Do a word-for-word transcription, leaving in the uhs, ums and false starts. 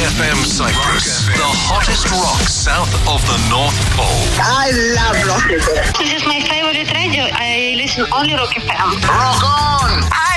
F M Cyprus, the hottest rock south of the North Pole. I love Rock F M. This is my favorite radio. I listen only Rock F M. Rock on! I